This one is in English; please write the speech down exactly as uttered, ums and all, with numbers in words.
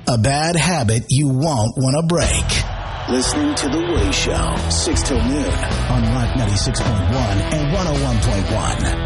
A bad habit you won't want to break. Listening to The Way Show, six till noon on Rock ninety-six point one and one oh one point one.